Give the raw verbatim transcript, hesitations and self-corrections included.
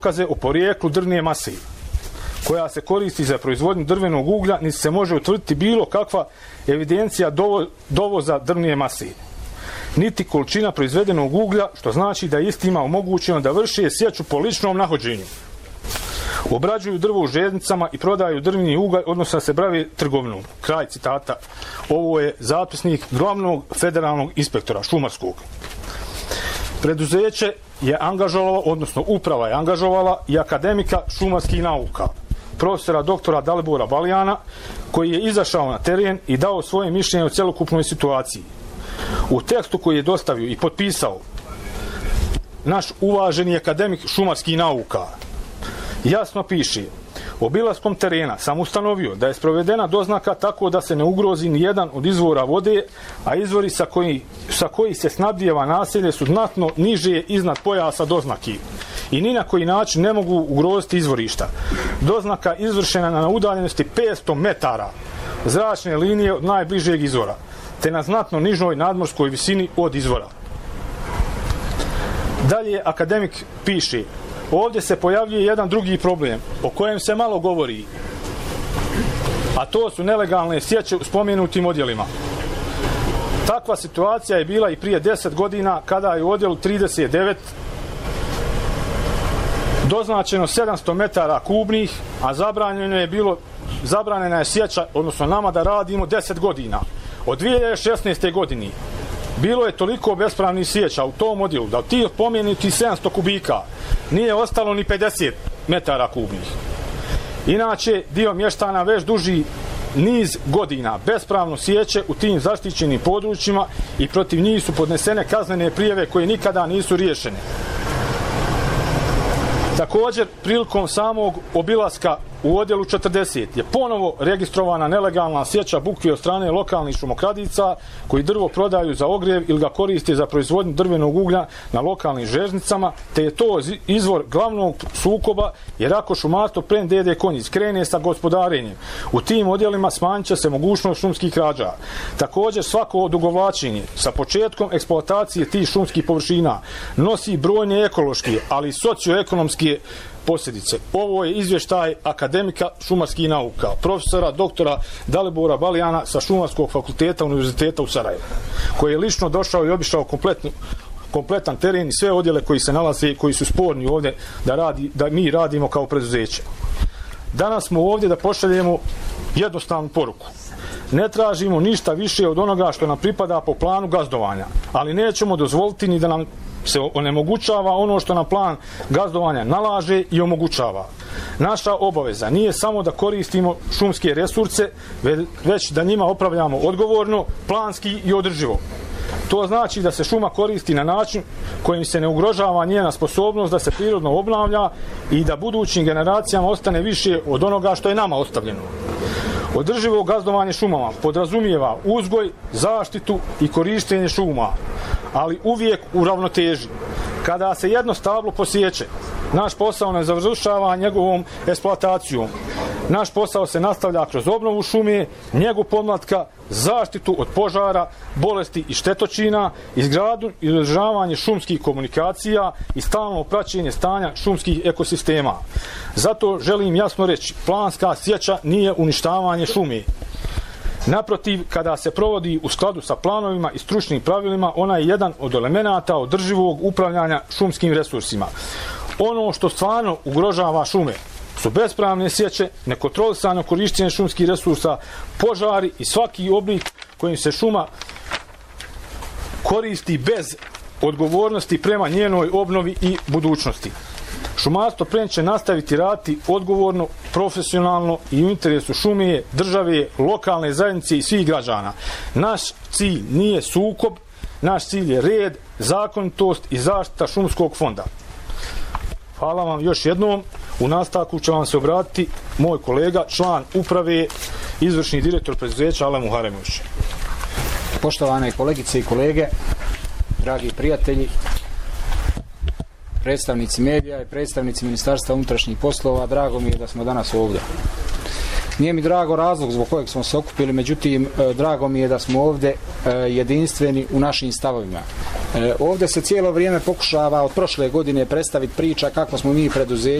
dokaze o porijeklu drvne mase koja se koristi za proizvodnju drvenog uglja, niti se može utvrditi bilo kakva evidencija dovo, dovoza drvne mase, niti količina proizvedenog uglja, što znači da je istima omogućeno da vrše sječu po ličnom nahođenju. Obrađuju drvo u željeznicama i prodaju drvni ugalj, odnosno da se bave trgovinom. Kraj citata. Ovo je zapisnik glavnog federalnog inspektora šumarskog. Preduzeće je angažovalo, odnosno uprava je angažovala i akademika šumarskih nauka, profesora doktora Dalibora Balijana, koji je izašao na teren i dao svoje mišljenje o cjelokupnoj situaciji. U tekstu koji je dostavio i potpisao naš uvaženi akademik šumarskih nauka jasno piše: obilaskom terena sam ustanovio da je sprovedena doznaka tako da se ne ugrozi ni jedan od izvora vode, a izvori sa koji, sa koji se snabdijeva naselje su znatno niže iznad pojasa doznaki i ni na koji način ne mogu ugroziti izvorišta. Doznaka izvršena na udaljenosti petsto metara zračne linije od najbližeg izvora, te na znatno nižoj nadmorskoj visini od izvora. Dalje akademik piše: ovdje se pojavljuje jedan drugi problem o kojem se malo govori, a to su nelegalne sječe u spomenutim odjelima. Takva situacija je bila i prije deset godina kada je u odjelu trideset devet doznačeno sedamsto metara kubnih, a zabranjeno je bilo, zabranjena je sječa, odnosno nama da radimo deset godina. Od dvije hiljade šesnaeste godine bilo je toliko bespravnih sječa u tom odjelu da od tih pomenutih sedamsto kubika nije ostalo ni pedeset metara kubnih. Inače, dio mještana već duži niz godina bespravno sječe u tim zaštićenim područjima i protiv njih su podnesene kaznene prijave koje nikada nisu riješene. Također, prilikom samog obilaska u odjelu četrdeset je ponovo registrovana nelegalna sječa bukve od strane lokalnih šumokradica koji drvo prodaju za ogrjev ili ga koriste za proizvodnju drvenog uglja na lokalnim željeznicama, te je to izvor glavnog sukoba, jer ako šumarstvo plen D D Konjic krene sa gospodarenjem u tim odjelima, smanjit će se mogućnost šumskih krađa. Također, svako odugovlačenje sa početkom eksploatacije tih šumskih površina nosi brojne ekološke, ali i socioekonomske posljedice. Ovo je izvještaj akademika šumarskih nauka, profesora doktora Dalibora Balijana sa Šumarskog fakulteta Univerziteta u Sarajevu, koji je lično došao i obišao kompletnu, kompletan teren i sve odjele koji se nalaze, koji su sporni ovdje da, radi, da mi radimo kao preduzeće. Danas smo ovdje da pošaljemo jednostavnu poruku. Ne tražimo ništa više od onoga što nam pripada po planu gazdovanja, ali nećemo dozvoliti ni da nam se onemogućava ono što nam plan gazdovanja nalaže i omogućava. Naša obaveza nije samo da koristimo šumske resurse, već da njima upravljamo odgovorno, planski i održivo. To znači da se šuma koristi na način kojim se ne ugrožava njena sposobnost da se prirodno obnavlja i da budućim generacijama ostane više od onoga što je nama ostavljeno. Održivo gazdovanje šumama podrazumijeva uzgoj, zaštitu i korištenje šuma, ali uvijek u ravnoteži. Kada se jedno stablo posječe, naš posao ne završava njegovom eksploatacijom. Naš posao se nastavlja kroz obnovu šume, njegu pomlatka, zaštitu od požara, bolesti i štetočina, izgradu i održavanje šumskih komunikacija i stalno praćenje stanja šumskih ekosistema. Zato želim jasno reći, planska sječa nije uništavanje šume. Naprotiv, kada se provodi u skladu sa planovima i stručnim pravilima, ona je jedan od elemenata održivog upravljanja šumskim resursima. Ono što stvarno ugrožava šume su bespravne sječe, nekontrolisano korištenje šumskih resursa, požari i svaki oblik kojim se šuma koristi bez odgovornosti prema njenoj obnovi i budućnosti. Šumarstvo plen će nastaviti raditi odgovorno, profesionalno i u interesu šume, države, lokalne zajednice i svih građana. Naš cilj nije sukob, naš cilj je red, zakonitost i zaštita šumskog fonda. Hvala vam još jednom. U nastavku će vam se obratiti moj kolega, član uprave, izvršni direktor preduzeća Alem Muharemović. Poštovane kolegice i kolege, dragi prijatelji, predstavnici medija i predstavnici Ministarstva unutrašnjih poslova, drago mi je da smo danas ovdje. Nije mi drago razlog zbog kojeg smo se okupili, međutim, drago mi je da smo ovdje jedinstveni u našim stavovima. E, ovdje se cijelo vrijeme pokušava od prošle godine predstaviti priča kako smo mi preduzeće